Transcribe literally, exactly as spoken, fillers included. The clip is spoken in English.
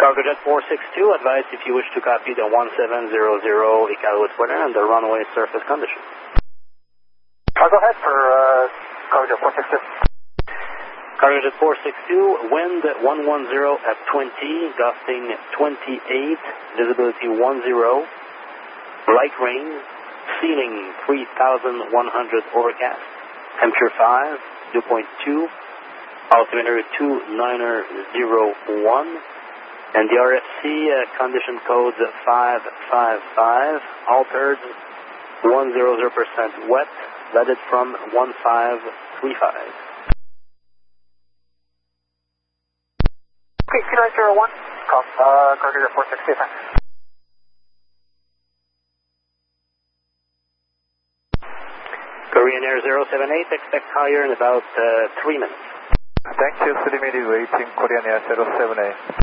Cargojet four six two, advise if you wish to copy the one seven zero zero Iqaluit weather and the runway surface condition. I'll go ahead for uh, Cargojet four six two. Cargojet four six two, wind one one zero at twenty, gusting twenty-eight, visibility one zero, light rain, ceiling three thousand one hundred overcast, temperature five, dew point two, altimeter two nine zero one, and the R F C uh, condition code five five five, altered one hundred percent wet, leaded from one five three five. Okay, two nine zero one, call uh, Cargojet four six two, thanks. Korean Air zero seven eight, expect higher in about uh, three minutes. Thank you, Slimity waiting, Korean Air zero seven eight.